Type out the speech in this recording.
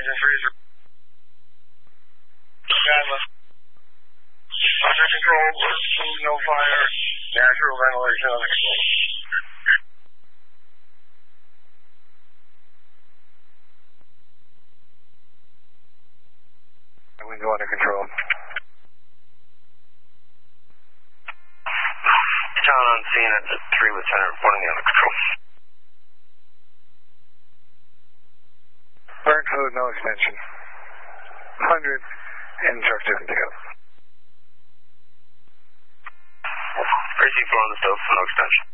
engine freezer. Under control, no fire, natural ventilation under control. And we go under control. Town on scene at 3 Lieutenant reporting under control. Burn fluid, no extension. 100 and truck good to go. Crazy flow on the stove, no extension.